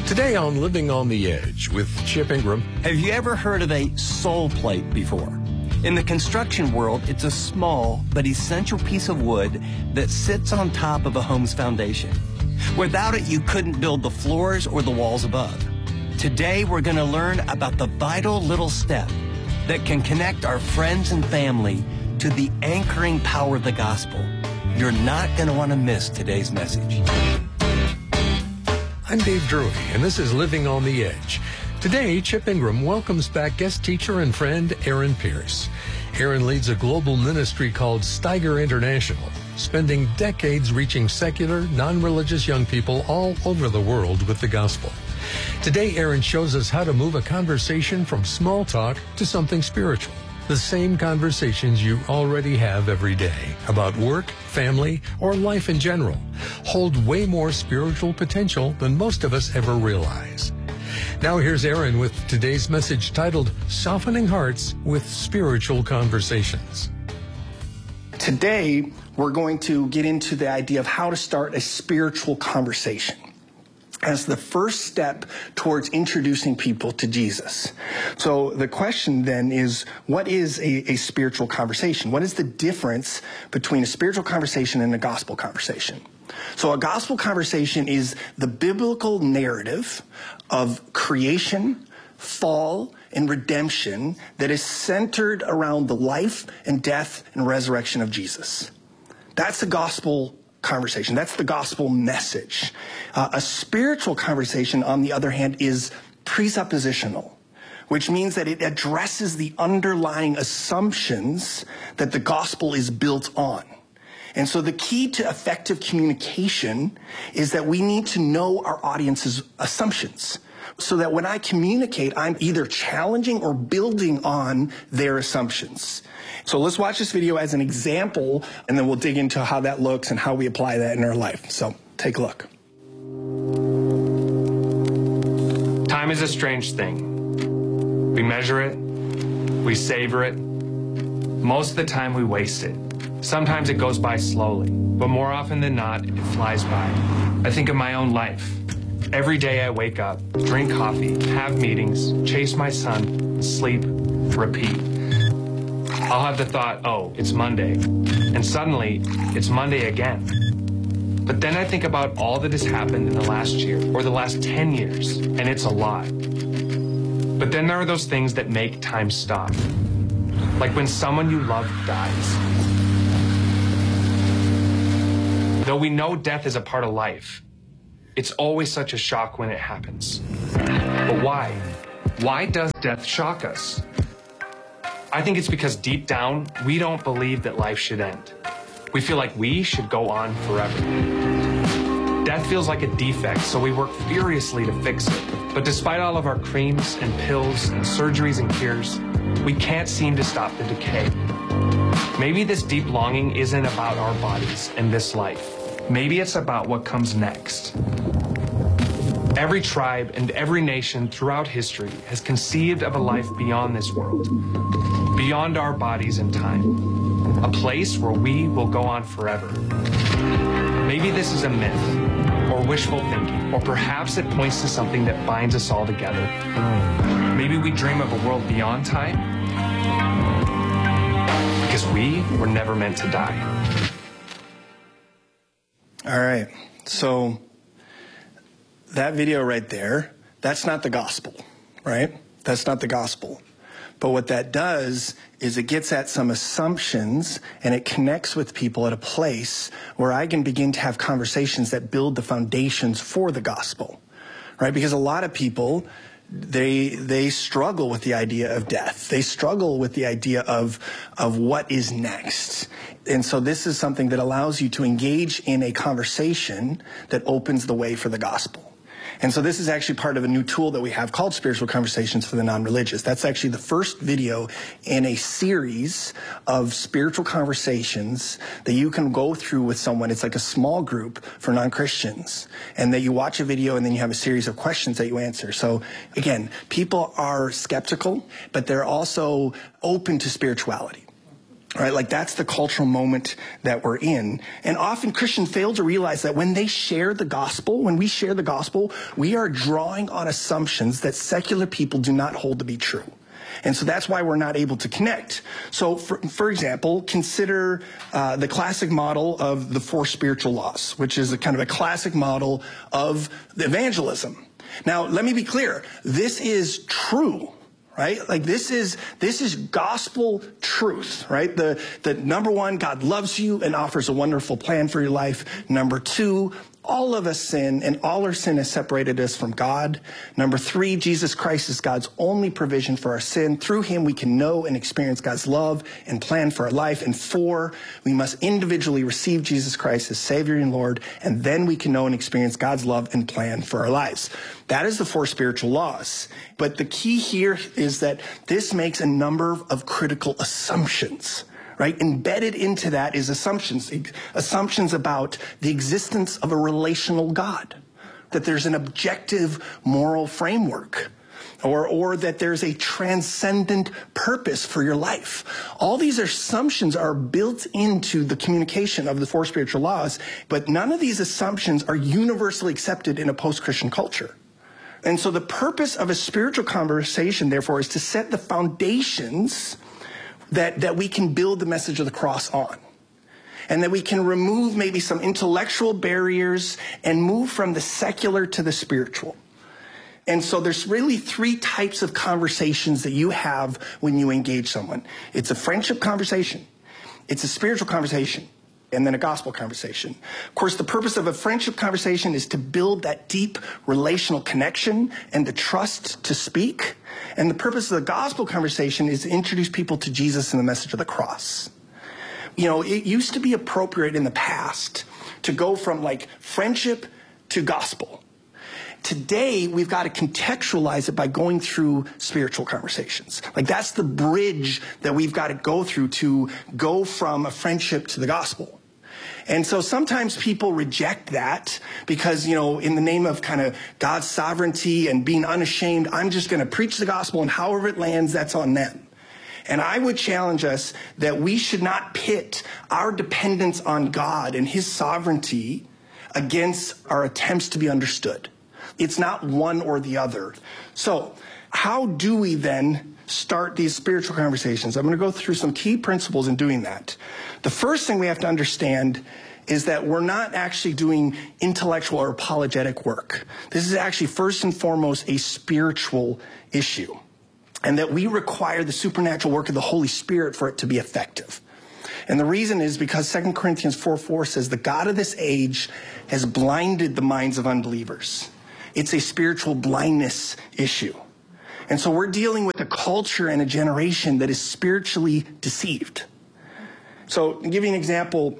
Today on Living on the Edge with Chip Ingram. Have you ever heard of a soul plate before? In the construction world, it's a small but essential piece of wood that sits on top of a home's foundation. Without it, you couldn't build the floors or the walls above. Today, we're going to learn about the vital little step that can connect our friends and family to the anchoring power of the gospel. You're not going to want to miss today's message. I'm Dave Drury, and this is Living on the Edge. Today, Chip Ingram welcomes back guest teacher and friend Aaron Pierce. Aaron leads a global ministry called Steiger International, spending decades reaching secular, non-religious young people all over the world with the gospel. Today, Aaron shows us how to move a conversation from small talk to something spiritual. The same conversations you already have every day about work, family, or life in general hold way more spiritual potential than most of us ever realize. Now here's Aaron with today's message titled Softening Hearts with Spiritual Conversations. Today, we're going to get into the idea of how to start a spiritual conversation as the first step towards introducing people to Jesus. So the question then is, what is a spiritual conversation? What is the difference between a spiritual conversation and a gospel conversation? So a gospel conversation is the biblical narrative of creation, fall, and redemption that is centered around the life and death and resurrection of Jesus. That's the gospel conversation. That's the gospel message. A spiritual conversation, on the other hand, is presuppositional, which means that it addresses the underlying assumptions that the gospel is built on. And so the key to effective communication is that we need to know our audience's assumptions, so that when I communicate, I'm either challenging or building on their assumptions. So let's watch this video as an example, and then we'll dig into how that looks and how we apply that in our life. So take a look. Time is a strange thing. We measure it, we savor it. Most of the time we waste it. Sometimes it goes by slowly, but more often than not, it flies by. I think of my own life. Every day I wake up, drink coffee, have meetings, chase my son, sleep, repeat. I'll have the thought, oh, it's Monday, and suddenly it's Monday again. But then I think about all that has happened in the last year or the last 10 years, and it's a lot. But then there are those things that make time stop, like when someone you love dies. Though we know death is a part of life, it's always such a shock when it happens. But why? Why does death shock us? I think it's because deep down, we don't believe that life should end. We feel like we should go on forever. Death feels like a defect, so we work furiously to fix it. But despite all of our creams and pills and surgeries and cures, we can't seem to stop the decay. Maybe this deep longing isn't about our bodies and this life. Maybe it's about what comes next. Every tribe and every nation throughout history has conceived of a life beyond this world, beyond our bodies and time, a place where we will go on forever. Maybe this is a myth, or wishful thinking, or perhaps it points to something that binds us all together. Maybe we dream of a world beyond time, because we were never meant to die. All right, so that video right there, that's not the gospel, right? That's not the gospel. But what that does is it gets at some assumptions and it connects with people at a place where I can begin to have conversations that build the foundations for the gospel, right? Because a lot of people, they struggle with the idea of death. They struggle with the idea of what is next. And so this is something that allows you to engage in a conversation that opens the way for the gospel. And so this is actually part of a new tool that we have called Spiritual Conversations for the Non-Religious. That's actually the first video in a series of spiritual conversations that you can go through with someone. It's like a small group for non-Christians. And that you watch a video and then you have a series of questions that you answer. So again, people are skeptical, but they're also open to spirituality. Right? Like that's the cultural moment that we're in. And often Christians fail to realize that when they share the gospel, when we share the gospel, we are drawing on assumptions that secular people do not hold to be true. And so that's why we're not able to connect. So for example, consider the classic model of the 4 spiritual laws, which is a kind of a classic model of evangelism. Now, let me be clear. This is true. Right? Like this is gospel truth, right? The number 1, God loves you and offers a wonderful plan for your life. Number 2, all of us sin, and all our sin has separated us from God. Number 3, Jesus Christ is God's only provision for our sin. Through him, we can know and experience God's love and plan for our life. And 4, we must individually receive Jesus Christ as Savior and Lord, and then we can know and experience God's love and plan for our lives. That is the 4 spiritual laws. But the key here is that this makes a number of critical assumptions. Right? Embedded into that is assumptions about the existence of a relational God, that there's an objective moral framework, or that there's a transcendent purpose for your life. All these assumptions are built into the communication of the 4 spiritual laws, but none of these assumptions are universally accepted in a post-Christian culture. And so the purpose of a spiritual conversation, therefore, is to set the foundations that we can build the message of the cross on. And that we can remove maybe some intellectual barriers and move from the secular to the spiritual. And so there's really 3 types of conversations that you have when you engage someone. It's a friendship conversation, it's a spiritual conversation, and then a gospel conversation. Of course, the purpose of a friendship conversation is to build that deep relational connection and the trust to speak. And the purpose of the gospel conversation is to introduce people to Jesus and the message of the cross. You know, it used to be appropriate in the past to go from like friendship to gospel. Today, we've got to contextualize it by going through spiritual conversations. Like that's the bridge that we've got to go through to go from a friendship to the gospel. And so sometimes people reject that because, you know, in the name of kind of God's sovereignty and being unashamed, I'm just going to preach the gospel, and however it lands, that's on them. And I would challenge us that we should not pit our dependence on God and his sovereignty against our attempts to be understood. It's not one or the other. So how do we then start these spiritual conversations? I'm going to go through some key principles in doing that. The first thing we have to understand is that we're not actually doing intellectual or apologetic work. This is actually first and foremost a spiritual issue, and that we require the supernatural work of the Holy Spirit for it to be effective. And the reason is because 2 Corinthians 4:4 says, the God of this age has blinded the minds of unbelievers. It's a spiritual blindness issue. And so we're dealing with a culture and a generation that is spiritually deceived. So to give you an example,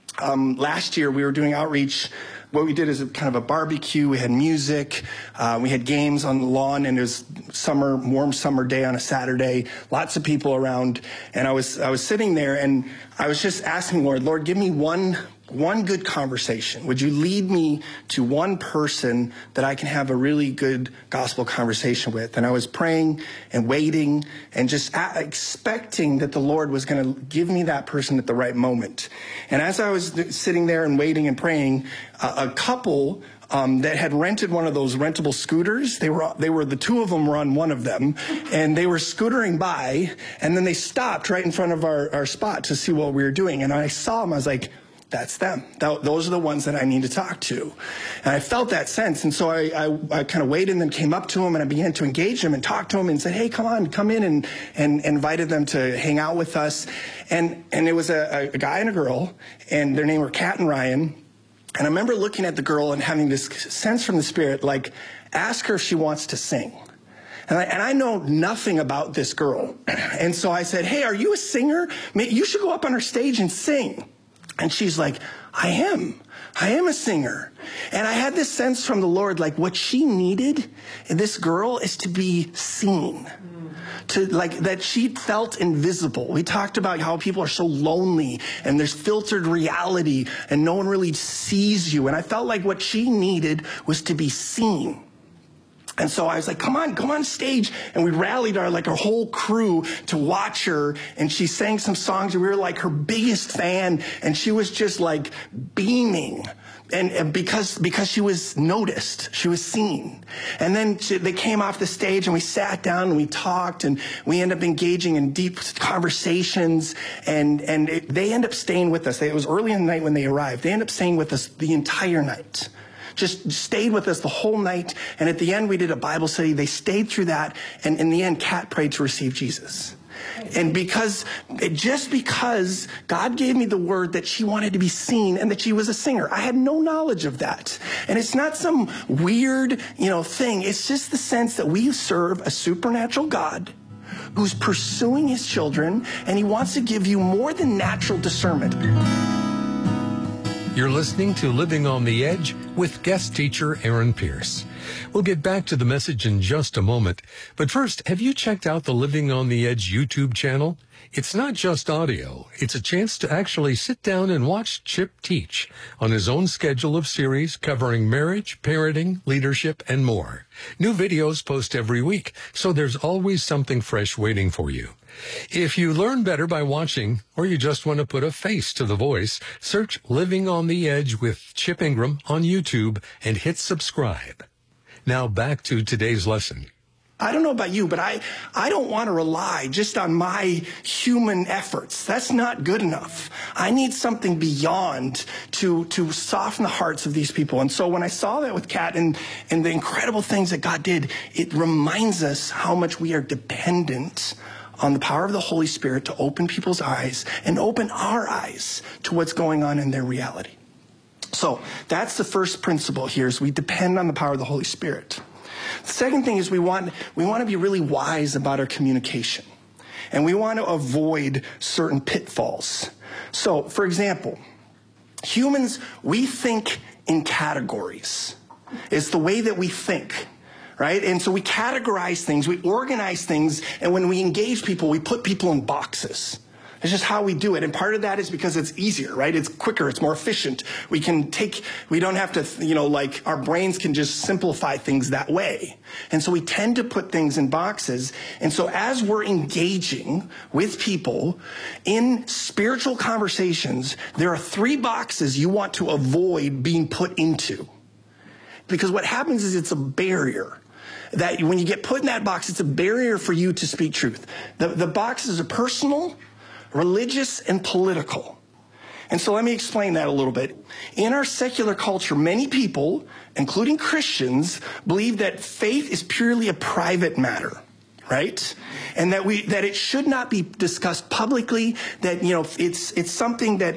last year we were doing outreach. What we did is kind of a barbecue. We had music. We had games on the lawn, and it was warm summer day on a Saturday. Lots of people around. And I was sitting there, and I was just asking Lord, give me one good conversation. Would you lead me to one person that I can have a really good gospel conversation with? And I was praying and waiting and just expecting that the Lord was going to give me that person at the right moment. And as I was sitting there and waiting and praying, a couple that had rented one of those rentable scooters. They were the 2 of them were on one of them, and they were scootering by, and then they stopped right in front of our spot to see what we were doing. And I saw them. I was like, that's them. Those are the ones that I need to talk to. And I felt that sense. And so I kind of waited and then came up to them, and I began to engage them and talk to them and said, hey, come in, and invited them to hang out with us. And it was a guy and a girl, and their name were Kat and Ryan. And I remember looking at the girl and having this sense from the Spirit, like, ask her if she wants to sing. And I know nothing about this girl. And so I said, hey, are you a singer? You should go up on our stage and sing. And she's like, I am a singer. And I had this sense from the Lord, like what she needed in this girl is to be seen. To like that she felt invisible. We talked about how people are so lonely and there's filtered reality and no one really sees you. And I felt like what she needed was to be seen. And so I was like, come on stage. And we rallied our whole crew to watch her. And she sang some songs, and we were like her biggest fan. And she was just like beaming. And because she was noticed, she was seen. And then they came off the stage, and we sat down and we talked, and we ended up engaging in deep conversations. And they ended up staying with us. It was early in the night when they arrived. They ended up staying with us the entire night. Just stayed with us the whole night. And at the end, we did a Bible study. They stayed through that. And in the end, Kat prayed to receive Jesus. And just because God gave me the word that she wanted to be seen and that she was a singer, I had no knowledge of that. And it's not some weird, thing. It's just the sense that we serve a supernatural God who's pursuing his children, and he wants to give you more than natural discernment. You're listening to Living on the Edge with guest teacher Aaron Pierce. We'll get back to the message in just a moment. But first, have you checked out the Living on the Edge YouTube channel? It's not just audio. It's a chance to actually sit down and watch Chip teach on his own schedule of series covering marriage, parenting, leadership, and more. New videos post every week, so there's always something fresh waiting for you. If you learn better by watching, or you just want to put a face to the voice, search Living on the Edge with Chip Ingram on YouTube and hit subscribe. Now back to today's lesson. I don't know about you, but I don't want to rely just on my human efforts. That's not good enough. I need something beyond to soften the hearts of these people. And so when I saw that with Kat and the incredible things that God did, it reminds us how much we are dependent on the power of the Holy Spirit to open people's eyes and open our eyes to what's going on in their reality. So that's the first principle here, is we depend on the power of the Holy Spirit. The second thing is we want to be really wise about our communication, and we want to avoid certain pitfalls. So, for example, humans, we think in categories. It's the way that we think. Right? And so we categorize things, we organize things, and when we engage people, we put people in boxes. It's just how we do it. And part of that is because it's easier, right? It's quicker, it's more efficient. We don't have to, our brains can just simplify things that way. And so we tend to put things in boxes. And so as we're engaging with people in spiritual conversations, there are 3 boxes you want to avoid being put into. Because what happens is it's a barrier. That when you get put in that box, it's a barrier for you to speak truth. The boxes are personal, religious, and political. And so let me explain that a little bit. In our secular culture, many people, including Christians, believe that faith is purely a private matter, right? And that it should not be discussed publicly, that, it's something that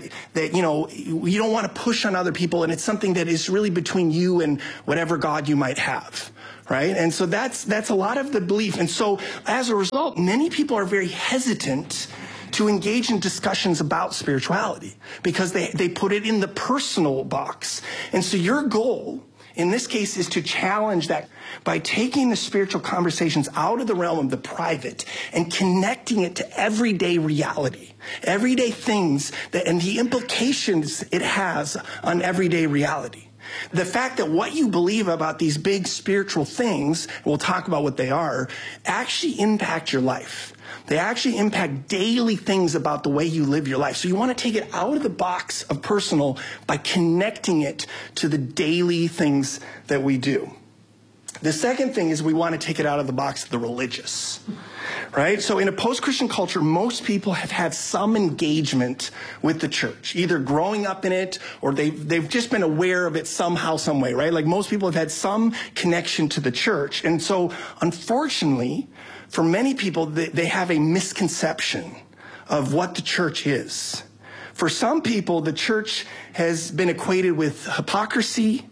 you don't want to push on other people, and it's something that is really between you and whatever God you might have. Right? And so that's a lot of the belief. And so as a result, many people are very hesitant to engage in discussions about spirituality because they put it in the personal box. And so your goal in this case is to challenge that by taking the spiritual conversations out of the realm of the private and connecting it to everyday reality, everyday things and the implications it has on everyday reality. The fact that what you believe about these big spiritual things, we'll talk about what they are, actually impact your life. They actually impact daily things about the way you live your life. So you want to take it out of the box of personal by connecting it to the daily things that we do. The second thing is we want to take it out of the box of the religious. Right? So in a post-Christian culture, most people have had some engagement with the church, either growing up in it or they've just been aware of it somehow, some way, right? Like most people have had some connection to the church. And so unfortunately, for many people, they have a misconception of what the church is. For some people, the church has been equated with hypocrisy,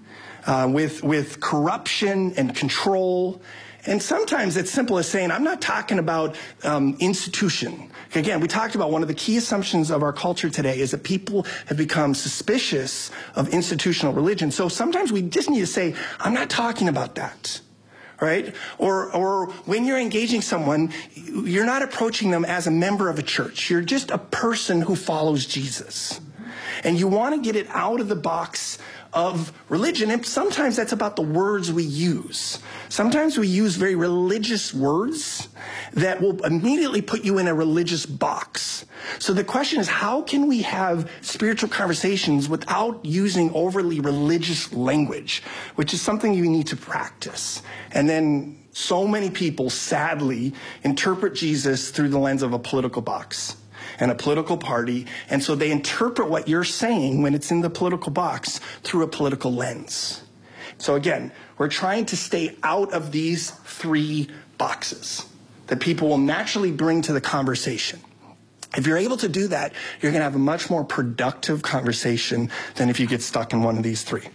with corruption and control. And sometimes it's simple as saying, I'm not talking about institution. Again, we talked about one of the key assumptions of our culture today is that people have become suspicious of institutional religion. So sometimes we just need to say, I'm not talking about that. Right? Or when you're engaging someone, you're not approaching them as a member of a church. You're just a person who follows Jesus. And you want to get it out of the box of religion. And sometimes that's about the words we use. Sometimes we use very religious words that will immediately put you in a religious box. So the question is, how can we have spiritual conversations without using overly religious language, which is something you need to practice. And then so many people, sadly, interpret Jesus through the lens of a political box and a political party. And so they interpret what you're saying when it's in the political box through a political lens. So again, we're trying to stay out of these three boxes that people will naturally bring to the conversation. If you're able to do that, you're going to have a much more productive conversation than if you get stuck in one of these three.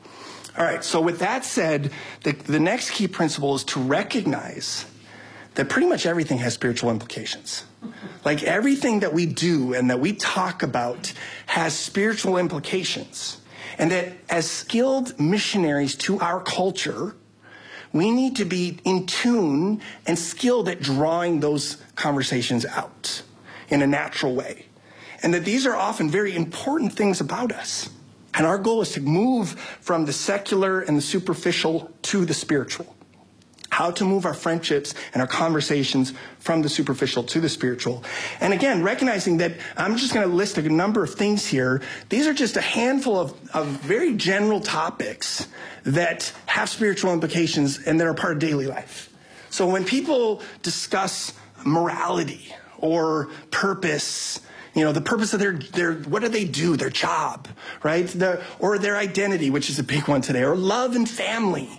All right, so with that said, the next key principle is to recognize that pretty much everything has spiritual implications. Like everything that we do and that we talk about has spiritual implications. And that as skilled missionaries to our culture, we need to be in tune and skilled at drawing those conversations out in a natural way. And that these are often very important things about us. And our goal is to move from the secular and the superficial to the spiritual. How to move our friendships and our conversations from the superficial to the spiritual. And again, recognizing that I'm just going to list a number of things here. These are just a handful of very general topics that have spiritual implications and that are part of daily life. So when people discuss morality or purpose, you know, the purpose of their what do they do, their job, right? Or their identity, which is a big one today, or love and family.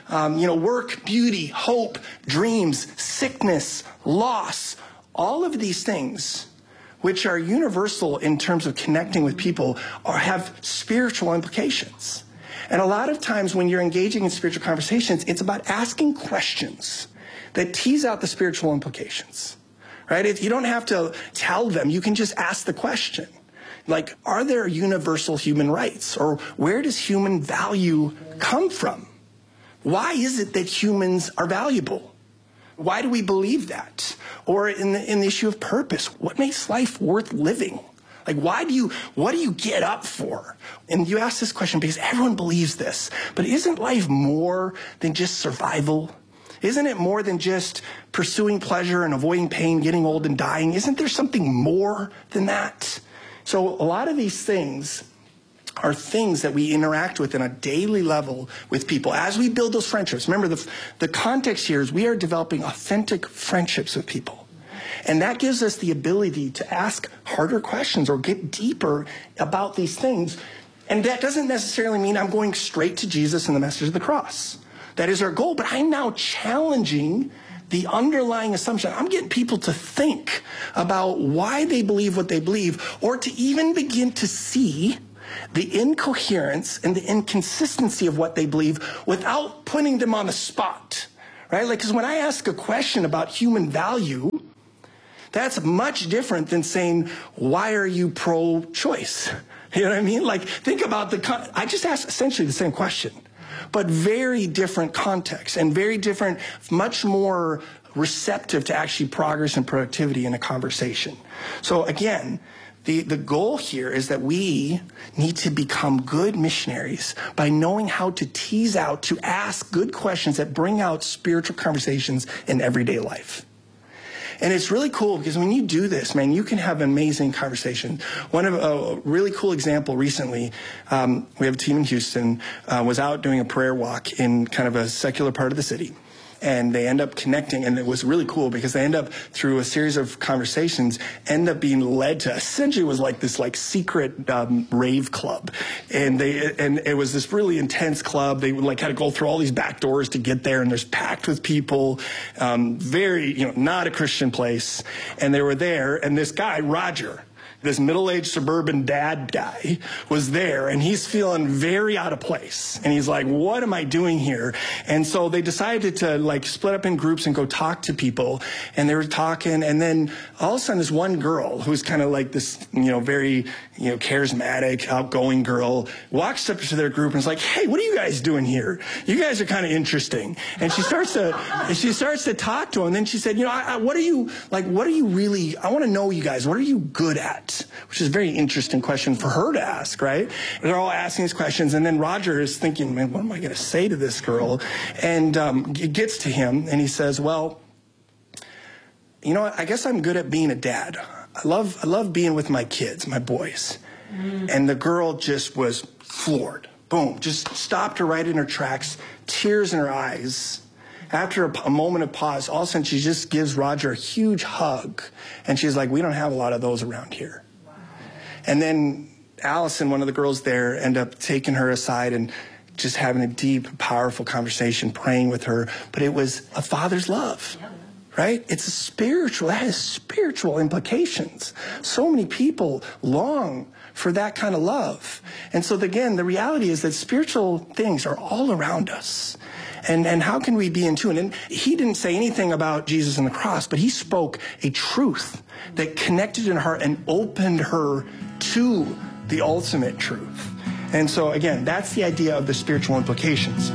Work, beauty, hope, dreams, sickness, loss, all of these things, which are universal in terms of connecting with people, have spiritual implications. And a lot of times when you're engaging in spiritual conversations, it's about asking questions that tease out the spiritual implications, right? You don't have to tell them. You can just ask the question. Like, are there universal human rights? Or where does human value come from? Why is it that humans are valuable? Why do we believe that? Or in the issue of purpose, what makes life worth living? Like, what do you get up for? And you ask this question because everyone believes this, but isn't life more than just survival? Isn't it more than just pursuing pleasure and avoiding pain, getting old and dying? Isn't there something more than that? So a lot of these things are things that we interact with on a daily level with people as we build those friendships. Remember, the context here is we are developing authentic friendships with people. And that gives us the ability to ask harder questions or get deeper about these things. And that doesn't necessarily mean I'm going straight to Jesus and the message of the cross. That is our goal, but I'm now challenging the underlying assumption. I'm getting people to think about why they believe what they believe, or to even begin to see the incoherence and the inconsistency of what they believe without putting them on the spot, right? Like, because when I ask a question about human value, that's much different than saying, why are you pro-choice? You know what I mean? Like, think about I just asked essentially the same question, but very different context and very different, much more receptive to actually progress and productivity in a conversation. So again, the goal here is that we need to become good missionaries by knowing how to tease out, to ask good questions that bring out spiritual conversations in everyday life. And it's really cool because when you do this, man, you can have an amazing conversation. One of a really cool example recently, we have a team in Houston, was out doing a prayer walk in kind of a secular part of the city. And they end up connecting, and it was really cool because they end up, through a series of conversations, end up being led to, essentially was like this secret rave club. And it was this really intense club. They would had to go through all these back doors to get there, and there's packed with people, very, not a Christian place. And they were there, and this guy, Roger, this middle-aged suburban dad guy, was there, and he's feeling very out of place. And he's like, what am I doing here? And so they decided to split up in groups and go talk to people. And they were talking, and then all of a sudden this one girl, who's kind of like this, very, charismatic, outgoing girl, walks up to their group and is like, hey, what are you guys doing here? You guys are kind of interesting. And she starts to talk to him. And then she said, what are you really, I want to know you guys, what are you good at? hearts? Which is a very interesting question for her to ask, right? They're all asking these questions, and then Roger is thinking, man, what am I going to say to this girl? And it gets to him, and he says, well, you know what? I guess I'm good at being a dad. I love being with my kids, my boys. And the girl just was floored. Boom, just stopped her right in her tracks, tears in her eyes. After a moment of pause, all of a sudden she just gives Roger a huge hug. And she's like, we don't have a lot of those around here. Wow. And then Allison, one of the girls there, ended up taking her aside and just having a deep, powerful conversation, praying with her. But it was a father's love. Yep. Right? It's a spiritual, that has spiritual implications. So many people long for that kind of love. And so again, the reality is that spiritual things are all around us. And how can we be in tune? And he didn't say anything about Jesus and the cross, but he spoke a truth that connected in her and opened her to the ultimate truth. And so again, that's the idea of the spiritual implications.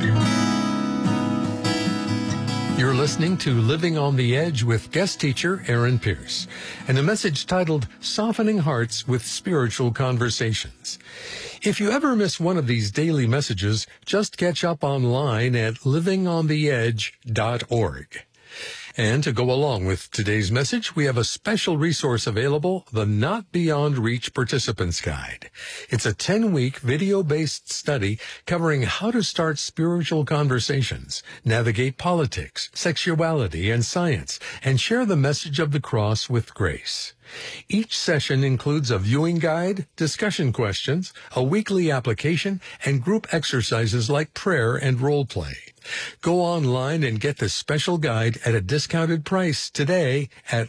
You're listening to Living on the Edge with guest teacher Aaron Pierce and a message titled Softening Hearts with Spiritual Conversations. If you ever miss one of these daily messages, just catch up online at livingontheedge.org. And to go along with today's message, we have a special resource available, the Not Beyond Reach Participants Guide. It's a 10-week video-based study covering how to start spiritual conversations, navigate politics, sexuality, and science, and share the message of the cross with grace. Each session includes a viewing guide, discussion questions, a weekly application, and group exercises like prayer and role play. Go online and get this special guide at a discounted price today at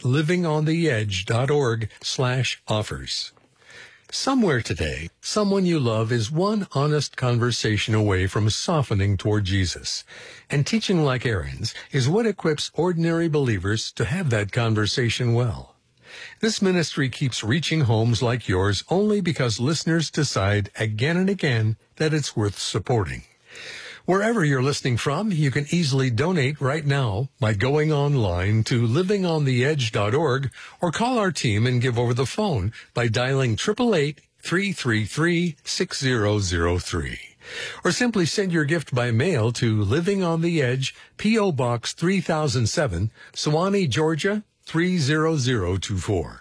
livingontheedge.org/offers. Somewhere today, someone you love is one honest conversation away from softening toward Jesus. And teaching like Aaron's is what equips ordinary believers to have that conversation well. This ministry keeps reaching homes like yours only because listeners decide again and again that it's worth supporting. Wherever you're listening from, you can easily donate right now by going online to livingontheedge.org or call our team and give over the phone by dialing 888-333-6003. Or simply send your gift by mail to Living on the Edge, P.O. Box 3007, Suwanee, Georgia 30024.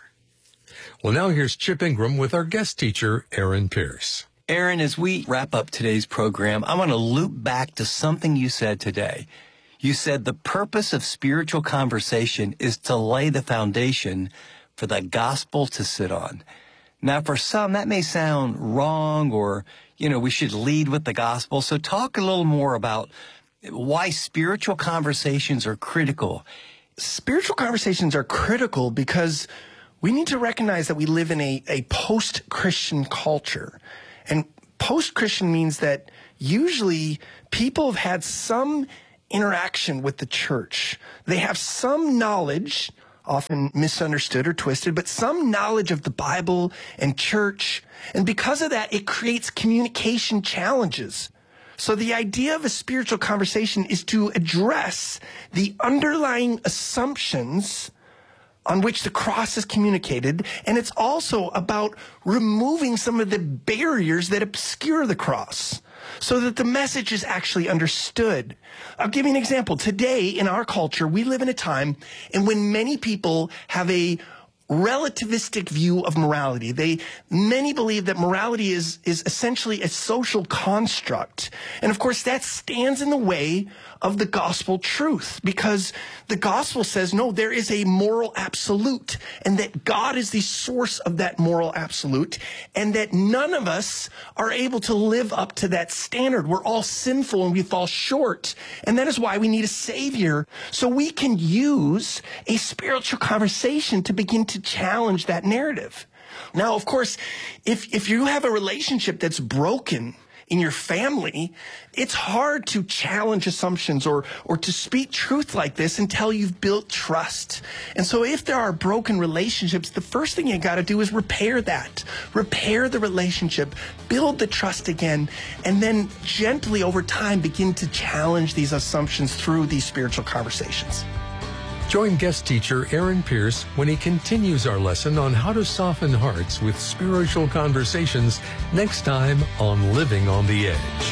Well, now here's Chip Ingram with our guest teacher, Aaron Pierce. Aaron, as we wrap up today's program, I want to loop back to something you said today. You said the purpose of spiritual conversation is to lay the foundation for the gospel to sit on. Now, for some, that may sound wrong or, we should lead with the gospel. So talk a little more about why spiritual conversations are critical. Spiritual conversations are critical because we need to recognize that we live in a post-Christian culture. And post-Christian means that usually people have had some interaction with the church. They have some knowledge, often misunderstood or twisted, but some knowledge of the Bible and church. And because of that, it creates communication challenges. So the idea of a spiritual conversation is to address the underlying assumptions on which the cross is communicated, and it's also about removing some of the barriers that obscure the cross so that the message is actually understood. I'll give you an example. Today, in our culture, we live in a time in when many people have a relativistic view of morality. Many believe that morality is essentially a social construct. And of course, that stands in the way of the gospel truth, because the gospel says, no, there is a moral absolute, and that God is the source of that moral absolute, and that none of us are able to live up to that standard. We're all sinful and we fall short. And that is why we need a savior. So we can use a spiritual conversation to begin to challenge that narrative. Now, of course, if you have a relationship that's broken in your family, it's hard to challenge assumptions or to speak truth like this until you've built trust. And so if there are broken relationships, the first thing you got to do is repair that. Repair the relationship, build the trust again, and then gently over time begin to challenge these assumptions through these spiritual conversations. Join guest teacher Aaron Pierce when he continues our lesson on how to soften hearts with spiritual conversations next time on Living on the Edge.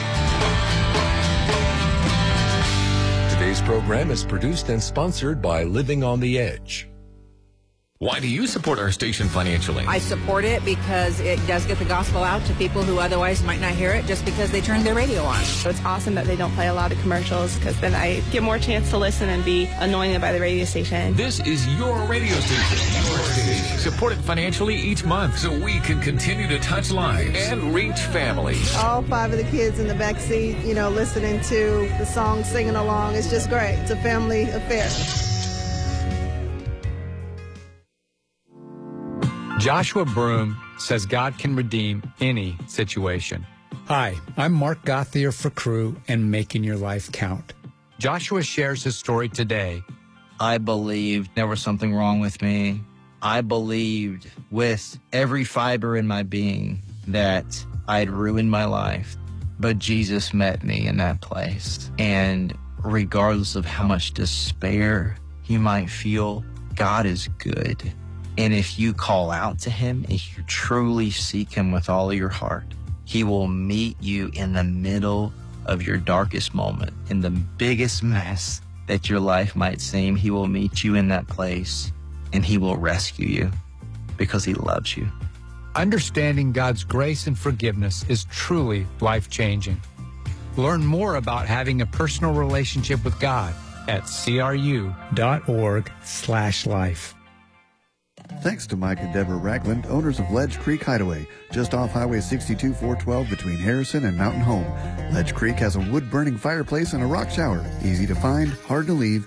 Today's program is produced and sponsored by Living on the Edge. Why do you support our station financially? I support it because it does get the gospel out to people who otherwise might not hear it just because they turned their radio on. So it's awesome that they don't play a lot of commercials because then I get more chance to listen and be anointed by the radio station. This is your radio station. Your station. Support it financially each month so we can continue to touch lives and reach families. All 5 of the kids in the back seat, listening to the song, singing along. It's just great. It's a family affair. Joshua Broom says God can redeem any situation. Hi, I'm Mark Gauthier for Crew and Making Your Life Count. Joshua shares his story today. I believed there was something wrong with me. I believed with every fiber in my being that I'd ruined my life. But Jesus met me in that place. And regardless of how much despair you might feel, God is good. And if you call out to him, if you truly seek him with all of your heart, he will meet you in the middle of your darkest moment, in the biggest mess that your life might seem. He will meet you in that place and he will rescue you because he loves you. Understanding God's grace and forgiveness is truly life-changing. Learn more about having a personal relationship with God at cru.org/life. Thanks to Mike and Deborah Ragland, owners of Ledge Creek Hideaway, just off Highway 62 412 between Harrison and Mountain Home. Ledge Creek has a wood-burning fireplace and a rock shower. Easy to find, hard to leave.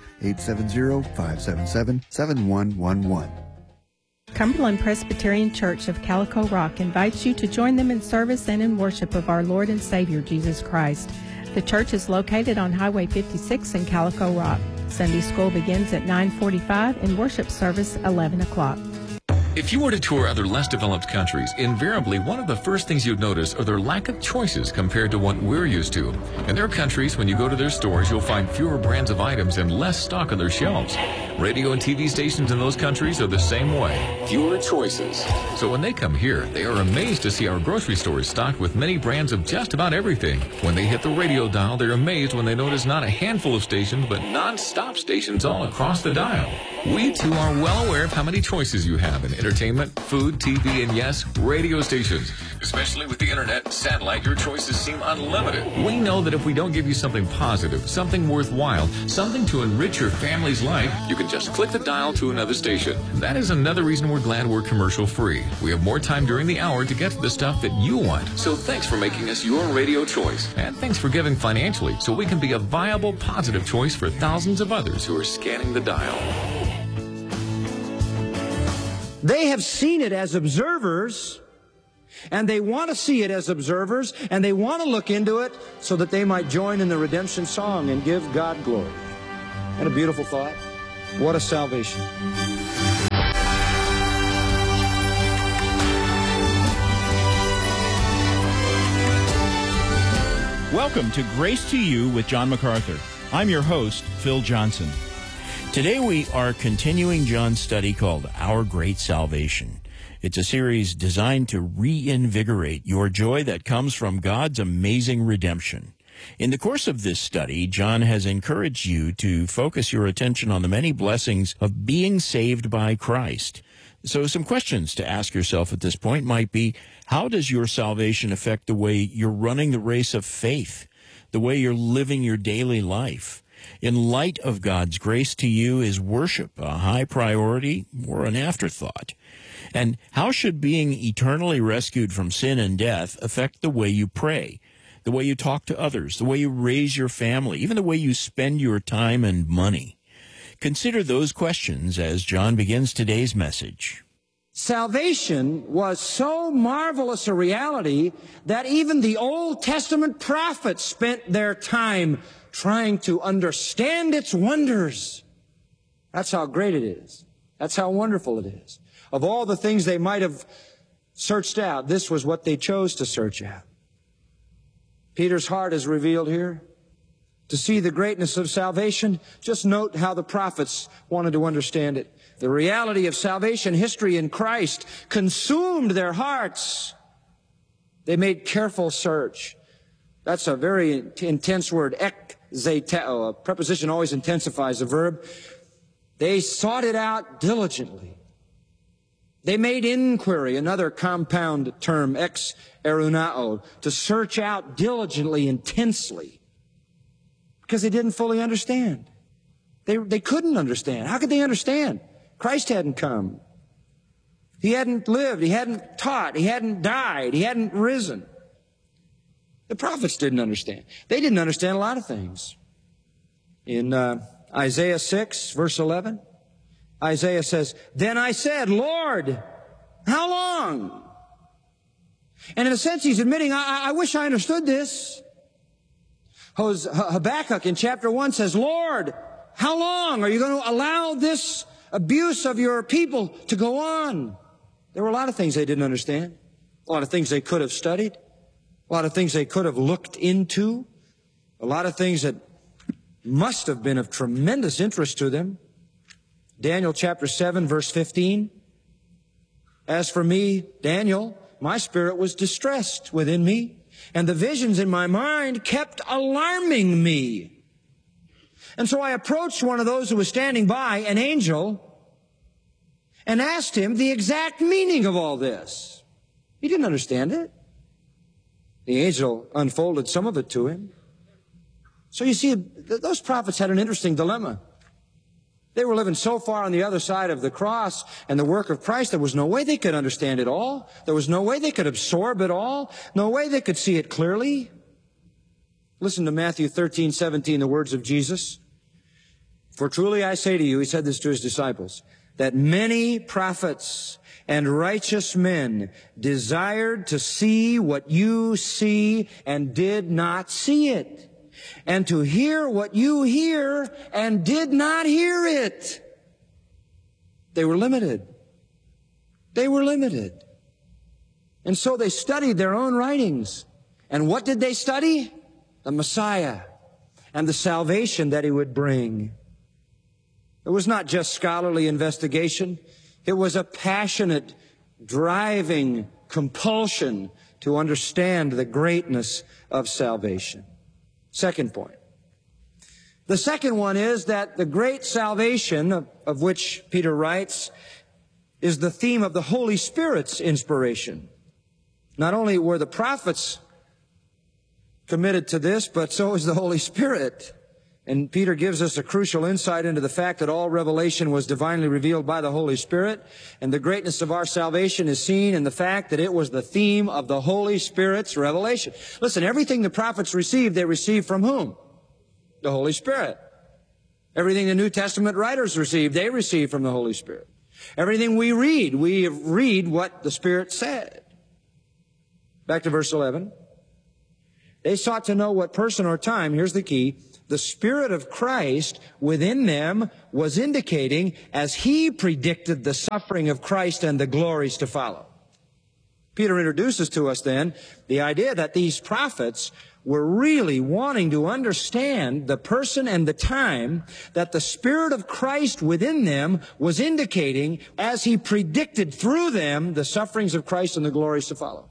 870-577-7111. Cumberland Presbyterian Church of Calico Rock invites you to join them in service and in worship of our Lord and Savior Jesus Christ. The church is located on Highway 56 in Calico Rock. Sunday school begins at 9:45 and worship service 11 o'clock. If you were to tour other less developed countries, invariably one of the first things you'd notice are their lack of choices compared to what we're used to. In their countries, when you go to their stores, you'll find fewer brands of items and less stock on their shelves. Radio and TV stations in those countries are the same way. Fewer choices. So when they come here, they are amazed to see our grocery stores stocked with many brands of just about everything. When they hit the radio dial, they're amazed when they notice not a handful of stations, but non-stop stations all across the dial. We, too, are well aware of how many choices you have in entertainment, food, TV, and yes, radio stations. Especially with the internet and satellite, your choices seem unlimited. We know that if we don't give you something positive, something worthwhile, something to enrich your family's life, you can just click the dial to another station. That is another reason we're glad we're commercial free. We have more time during the hour to get to the stuff that you want. So thanks for making us your radio choice. And thanks for giving financially so we can be a viable, positive choice for thousands of others who are scanning the dial. They have seen it as observers, and they want to see it as observers, and they want to look into it so that they might join in the redemption song and give God glory. And a beautiful thought. What a salvation. Welcome to Grace to You with John MacArthur. I'm your host, Phil Johnson. Today we are continuing John's study called Our Great Salvation. It's a series designed to reinvigorate your joy that comes from God's amazing redemption. In the course of this study, John has encouraged you to focus your attention on the many blessings of being saved by Christ. So some questions to ask yourself at this point might be, how does your salvation affect the way you're running the race of faith, the way you're living your daily life? In light of God's grace to you, is worship a high priority or an afterthought? And how should being eternally rescued from sin and death affect the way you pray, the way you talk to others, the way you raise your family, even the way you spend your time and money? Consider those questions as John begins today's message. Salvation was so marvelous a reality that even the Old Testament prophets spent their time trying to understand its wonders. That's how great it is. That's how wonderful it is. Of all the things they might have searched out, this was what they chose to search out. Peter's heart is revealed here. To see the greatness of salvation, just note how the prophets wanted to understand it. The reality of salvation history in Christ consumed their hearts. They made careful search. That's a very intense word, ekzeteo. A preposition always intensifies a verb. They sought it out diligently. They made inquiry, another compound term, ex-erunao, to search out diligently, intensely, because they didn't fully understand. They couldn't understand. How could they understand? Christ hadn't come. He hadn't lived. He hadn't taught. He hadn't died. He hadn't risen. The prophets didn't understand. They didn't understand a lot of things. In Isaiah 6, verse 11, Isaiah says, "Then I said, Lord, how long?" And in a sense, he's admitting, I wish I understood this. Habakkuk in chapter 1 says, "Lord, how long are you going to allow this abuse of your people to go on?" There were a lot of things they didn't understand, a lot of things they could have studied, a lot of things they could have looked into, a lot of things that must have been of tremendous interest to them. Daniel chapter 7, verse 15. "As for me, Daniel, my spirit was distressed within me, and the visions in my mind kept alarming me. And so I approached one of those who was standing by, an angel, and asked him the exact meaning of all this." He didn't understand it. The angel unfolded some of it to him. So you see, those prophets had an interesting dilemma. They were living so far on the other side of the cross and the work of Christ, there was no way they could understand it all. There was no way they could absorb it all. No way they could see it clearly. Listen to Matthew 13:17, the words of Jesus. "For truly I say to you," he said this to his disciples, "that many prophets and righteous men desired to see what you see and did not see it, and to hear what you hear and did not hear it." They were limited. They were limited. And so they studied their own writings. And what did they study? The Messiah and the salvation that he would bring. It was not just scholarly investigation. It was a passionate, driving compulsion to understand the greatness of salvation. Second point. The second one is that the great salvation of which Peter writes is the theme of the Holy Spirit's inspiration. Not only were the prophets committed to this, but so is the Holy Spirit. And Peter gives us a crucial insight into the fact that all revelation was divinely revealed by the Holy Spirit. And the greatness of our salvation is seen in the fact that it was the theme of the Holy Spirit's revelation. Listen, everything the prophets received, they received from whom? The Holy Spirit. Everything the New Testament writers received, they received from the Holy Spirit. Everything we read what the Spirit said. Back to verse 11. "They sought to know what person or time," here's the key, "the Spirit of Christ within them was indicating as he predicted the suffering of Christ and the glories to follow." Peter introduces to us then the idea that these prophets were really wanting to understand the person and the time that the Spirit of Christ within them was indicating as he predicted through them the sufferings of Christ and the glories to follow.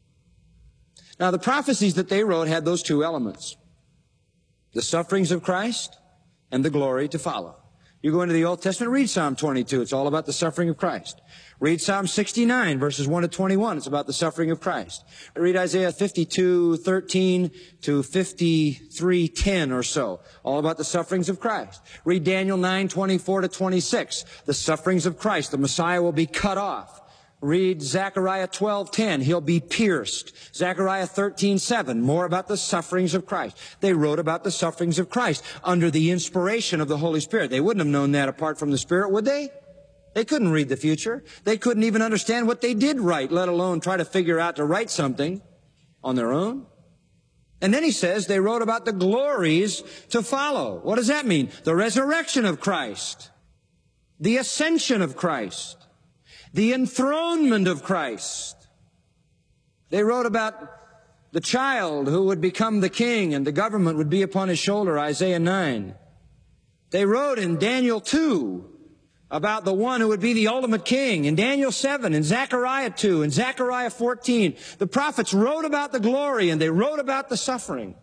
Now, the prophecies that they wrote had those two elements: the sufferings of Christ and the glory to follow. You go into the Old Testament, read Psalm 22. It's all about the suffering of Christ. Read Psalm 69, verses 1 to 21. It's about the suffering of Christ. Read Isaiah 52:13 to 53:10 or so. All about the sufferings of Christ. Read Daniel 9:24 to 26. The sufferings of Christ. The Messiah will be cut off. Read Zechariah 12:10. He'll be pierced. Zechariah 13:7. More about the sufferings of Christ. They wrote about the sufferings of Christ under the inspiration of the Holy Spirit. They wouldn't have known that apart from the Spirit, would they? They couldn't read the future. They couldn't even understand what they did write, let alone try to figure out to write something on their own. And then he says they wrote about the glories to follow. What does that mean? The resurrection of Christ. The ascension of Christ. The enthronement of Christ. They wrote about The child who would become the king and the government would be upon his shoulder, Isaiah 9. They wrote in Daniel 2 about the one who would be the ultimate king, in Daniel 7, in Zechariah 2, in Zechariah 14. The prophets wrote about the glory and they wrote about the suffering.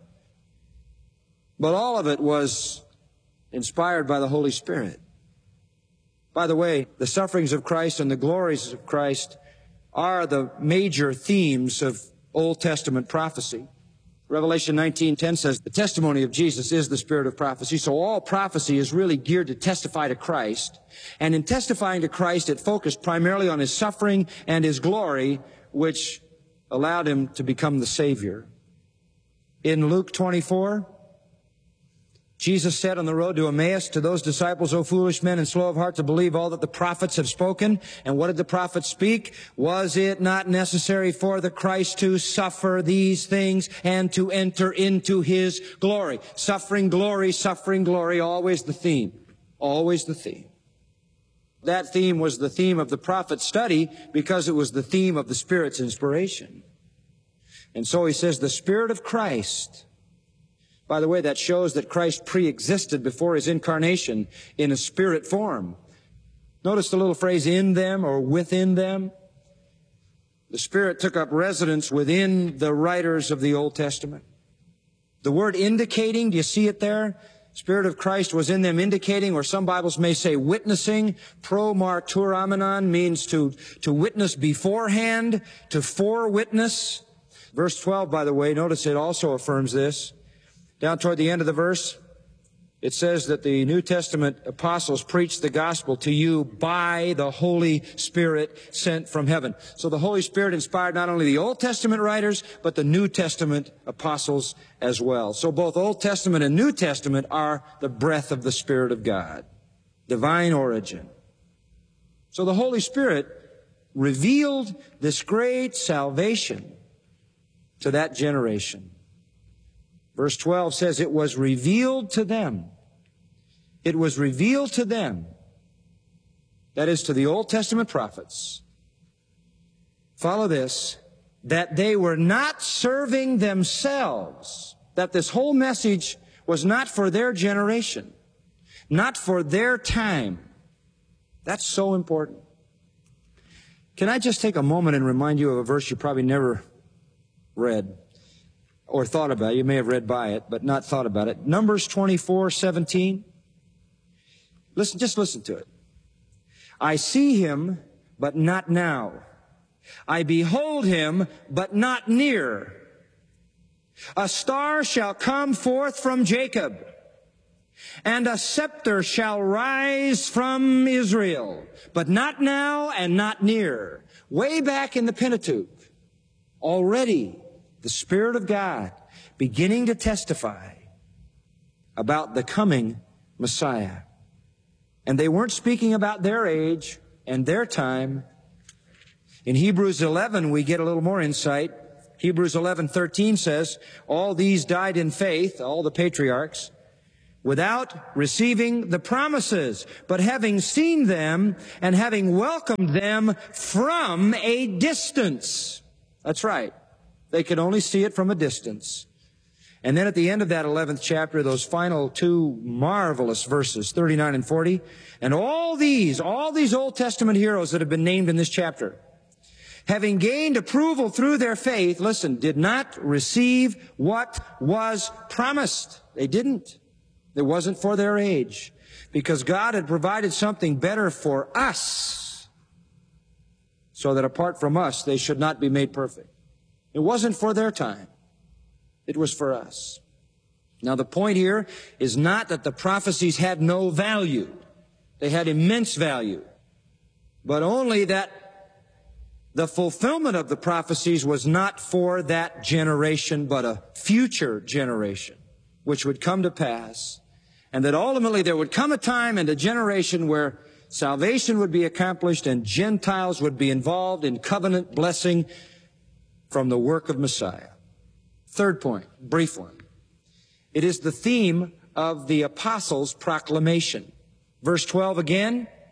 But all of it was inspired by the Holy Spirit. By the way, the sufferings of Christ and the glories of Christ are the major themes of Old Testament prophecy. Revelation 19:10 says the testimony of Jesus is the spirit of prophecy. So all prophecy is really geared to testify to Christ. And in testifying to Christ, it focused primarily on his suffering and his glory, which allowed him to become the Savior. In Luke 24, Jesus said on the road to Emmaus to those disciples, O foolish men and slow of heart to believe all that the prophets have spoken. And what did the prophets speak? Was it not necessary for the Christ to suffer these things and to enter into his glory? Suffering, glory, always the theme. Always the theme. That theme was the theme of the prophet's study because it was the theme of the Spirit's inspiration. And so he says, the Spirit of Christ. By the way, that shows that Christ pre-existed before his incarnation in a spirit form. Notice the little phrase, in them or within them. The Spirit took up residence within the writers of the Old Testament. The word indicating, do you see it there? Spirit of Christ was in them, indicating, or some Bibles may say witnessing. Pro-marturamenon means to witness beforehand, to forewitness. Verse 12, by the way, notice it also affirms this. Down toward the end of the verse, it says that the New Testament apostles preached the gospel to you by the Holy Spirit sent from heaven. So the Holy Spirit inspired not only the Old Testament writers, but the New Testament apostles as well. So both Old Testament and New Testament are the breath of the Spirit of God, divine origin. So the Holy Spirit revealed this great salvation to that generation. Verse 12 says, it was revealed to them. It was revealed to them. That is, to the Old Testament prophets. Follow this, that they were not serving themselves. That this whole message was not for their generation. Not for their time. That's so important. Can I just take a moment and remind you of a verse you probably never read or thought about it. You may have read by it, but not thought about it. Numbers 24:17. Listen, just listen to it. I see him, but not now. I behold him, but not near. A star shall come forth from Jacob, and a scepter shall rise from Israel, but not now and not near. Way back in the Pentateuch, already the Spirit of God beginning to testify about the coming Messiah. And they weren't speaking about their age and their time. In Hebrews 11, we get a little more insight. Hebrews 11:13 says, all these died in faith, all the patriarchs, without receiving the promises, but having seen them and having welcomed them from a distance. That's right. They could only see it from a distance. And then at the end of that 11th chapter, those final two marvelous verses, 39 and 40, and all these Old Testament heroes that have been named in this chapter, having gained approval through their faith, listen, did not receive what was promised. They didn't. It wasn't for their age, because God had provided something better for us, so that apart from us, they should not be made perfect. It wasn't for their time. It was for us. Now, the point here is not that the prophecies had no value. They had immense value. But only that the fulfillment of the prophecies was not for that generation, but a future generation, which would come to pass. And that ultimately there would come a time and a generation where salvation would be accomplished and Gentiles would be involved in covenant blessing from the work of Messiah. Third point, brief one. It is the theme of the apostles' proclamation. Verse 12 again,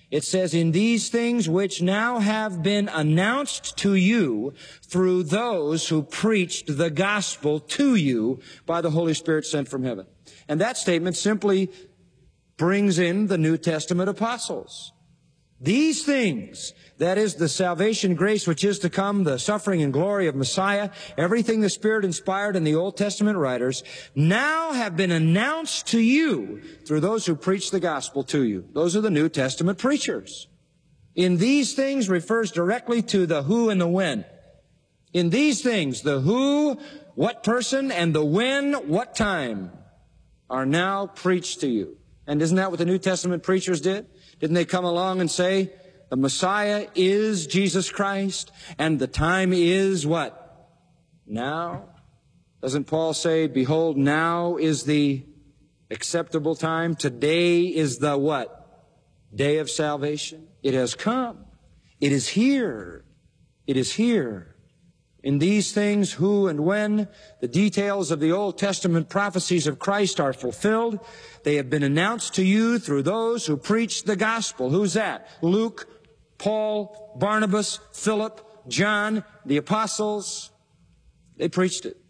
It says, in these things which now have been announced to you through those who preached the gospel to you by the Holy Spirit sent from heaven. And that statement simply brings in the New Testament apostles. These things, that is the salvation grace which is to come, the suffering and glory of Messiah, everything the Spirit inspired in the Old Testament writers, now have been announced to you through those who preach the gospel to you. Those are the New Testament preachers. In these things refers directly to the who and the when. In these things, the who, what person, and the when, what time, are now preached to you. And isn't that what the New Testament preachers did? Didn't they come along and say, the Messiah is Jesus Christ, and the time is what? Now? Doesn't Paul say, behold, now is the acceptable time? Today is the what? Day of salvation. It has come. It is here. It is here. In these things, who and when the details of the Old Testament prophecies of Christ are fulfilled, they have been announced to you through those who preach the gospel. Who's that? Luke, Paul, Barnabas, Philip, John, the apostles. They preached it.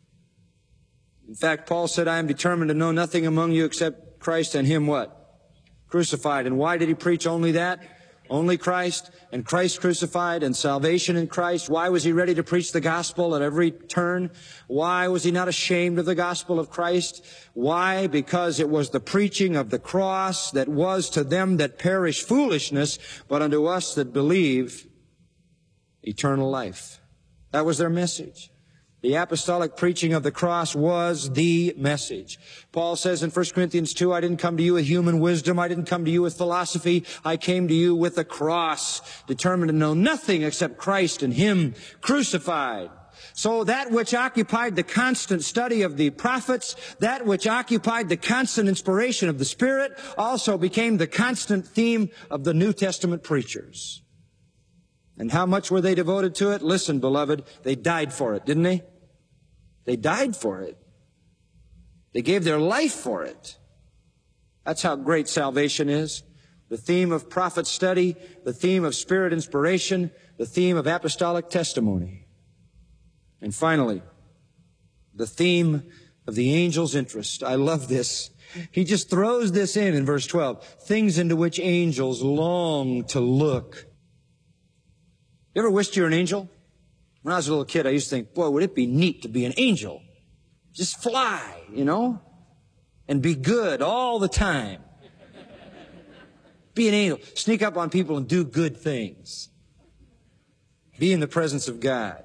In fact, Paul said, I am determined to know nothing among you except Christ and Him what? Crucified. And why did he preach only that? Only Christ and Christ crucified and salvation in Christ. Why was he ready to preach the gospel at every turn? Why was he not ashamed of the gospel of Christ? Why? Because it was the preaching of the cross that was to them that perish foolishness, but unto us that believe eternal life. That was their message. The apostolic preaching of the cross was the message. Paul says in 1 Corinthians 2, I didn't come to you with human wisdom. I didn't come to you with philosophy. I came to you with the cross, determined to know nothing except Christ and Him crucified. So that which occupied the constant study of the prophets, that which occupied the constant inspiration of the Spirit, also became the constant theme of the New Testament preachers. And how much were they devoted to it? Listen, beloved, they died for it, didn't they? They died for it. They gave their life for it. That's how great salvation is. The theme of prophet study, the theme of Spirit inspiration, the theme of apostolic testimony. And finally, the theme of the angel's interest. I love this. He just throws this in verse 12. Things into which angels long to look. You ever wished you were an angel? When I was a little kid, I used to think, boy, would it be neat to be an angel. Just fly, you know, and be good all the time. Be an angel. Sneak up on people and do good things. Be in the presence of God.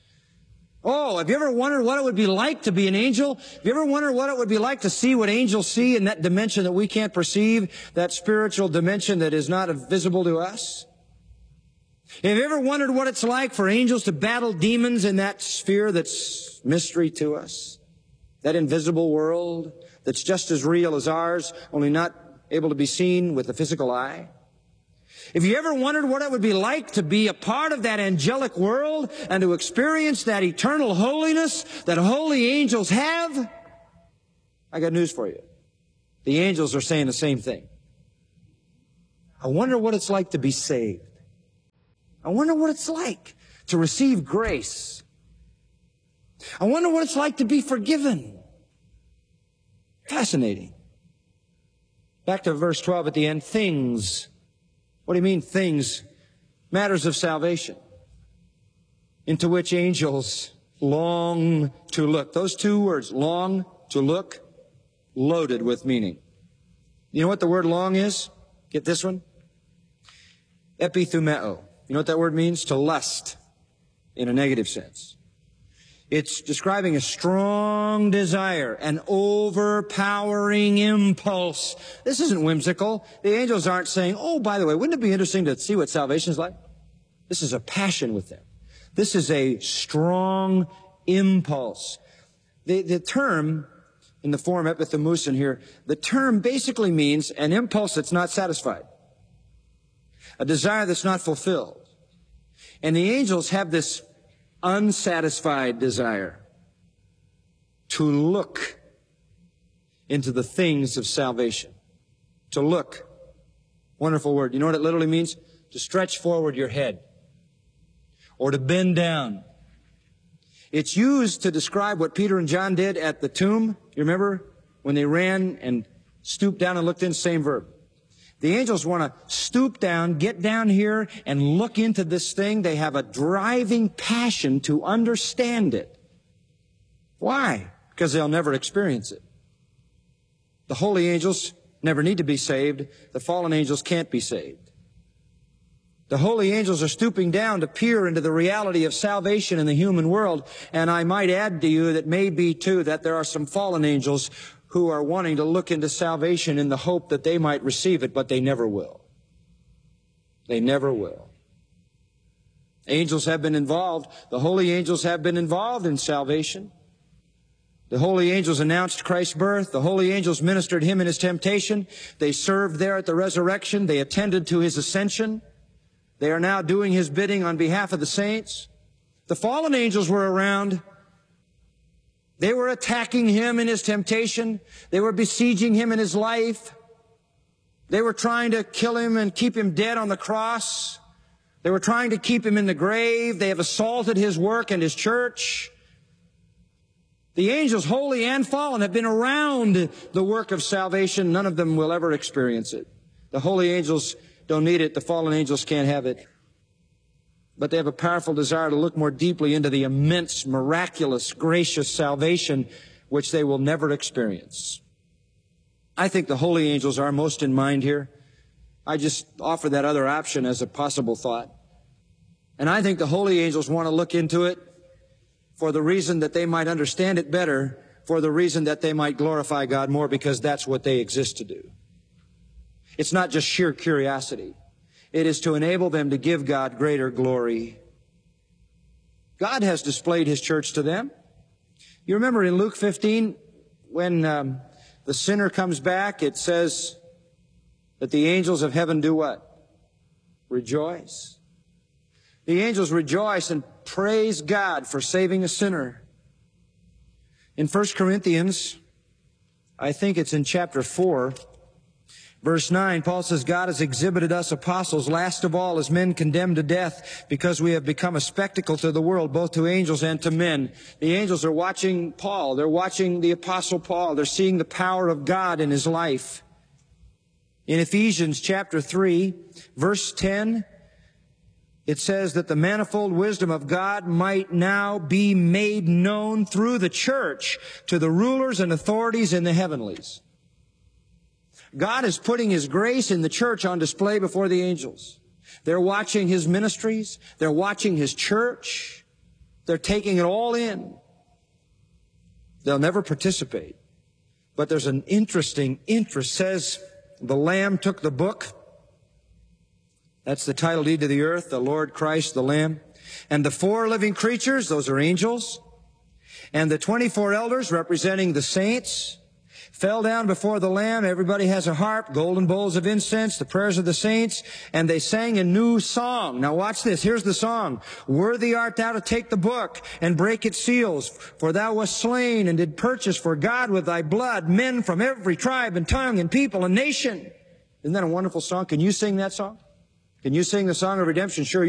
Oh, have you ever wondered what it would be like to be an angel? Have you ever wondered what it would be like to see what angels see in that dimension that we can't perceive, that spiritual dimension that is not visible to us? Have you ever wondered what it's like for angels to battle demons in that sphere that's mystery to us? That invisible world that's just as real as ours, only not able to be seen with the physical eye? Have you ever wondered what it would be like to be a part of that angelic world and to experience that eternal holiness that holy angels have? I got news for you. The angels are saying the same thing. I wonder what it's like to be saved. I wonder what it's like to receive grace. I wonder what it's like to be forgiven. Fascinating. Back to verse 12 at the end. Things. What do you mean things? Matters of salvation. Into which angels long to look. Those two words, long to look, loaded with meaning. You know what the word long is? Get this one? Epithumeo. You know what that word means? To lust, in a negative sense. It's describing a strong desire, an overpowering impulse. This isn't whimsical. The angels aren't saying, oh, by the way, wouldn't it be interesting to see what salvation is like? This is a passion with them. This is a strong impulse. The term, in the form epithumusin here, the term basically means an impulse that's not satisfied. A desire that's not fulfilled. And the angels have this unsatisfied desire to look into the things of salvation. To look. Wonderful word. You know what it literally means? To stretch forward your head or to bend down. It's used to describe what Peter and John did at the tomb. You remember when they ran and stooped down and looked in? Same verb. The angels want to stoop down, get down here, and look into this thing. They have a driving passion to understand it. Why? Because they'll never experience it. The holy angels never need to be saved. The fallen angels can't be saved. The holy angels are stooping down to peer into the reality of salvation in the human world. And I might add to you that may be, too, that there are some fallen angels who are wanting to look into salvation in the hope that they might receive it, but they never will. They never will. Angels have been involved. The holy angels have been involved in salvation. The holy angels announced Christ's birth. The holy angels ministered him in his temptation. They served there at the resurrection. They attended to his ascension. They are now doing his bidding on behalf of the saints. The fallen angels were around. They were attacking him in his temptation. They were besieging him in his life. They were trying to kill him and keep him dead on the cross. They were trying to keep him in the grave. They have assaulted his work and his church. The angels, holy and fallen, have been around the work of salvation. None of them will ever experience it. The holy angels don't need it. The fallen angels can't have it. But they have a powerful desire to look more deeply into the immense, miraculous, gracious salvation which they will never experience. I think the holy angels are most in mind here. I just offer that other option as a possible thought. And I think the holy angels want to look into it for the reason that they might understand it better, for the reason that they might glorify God more, because that's what they exist to do. It's not just sheer curiosity. It is to enable them to give God greater glory. God has displayed his church to them. You remember in Luke 15, when the sinner comes back, it says that the angels of heaven do what? Rejoice. The angels rejoice and praise God for saving a sinner. In 1 Corinthians, I think it's in chapter 4, Verse 9, Paul says, God has exhibited us apostles, last of all, as men condemned to death, because we have become a spectacle to the world, both to angels and to men. The angels are watching Paul. They're watching the apostle Paul. They're seeing the power of God in his life. In Ephesians chapter 3, verse 10, it says that the manifold wisdom of God might now be made known through the church to the rulers and authorities in the heavenlies. God is putting his grace in the church on display before the angels. They're watching his ministries. They're watching his church. They're taking it all in. They'll never participate. But there's an interesting interest. Says the Lamb took the book. That's the title deed to the earth, the Lord Christ, the Lamb. And the 4 living creatures, those are angels. And the 24 elders representing the saints fell down before the Lamb. Everybody has a harp, golden bowls of incense, the prayers of the saints, and they sang a new song. Now watch this. Here's the song. Worthy art thou to take the book and break its seals, for thou wast slain and did purchase for God with thy blood men from every tribe and tongue and people and nation. Isn't that a wonderful song? Can you sing that song? Can you sing the song of redemption? Sure.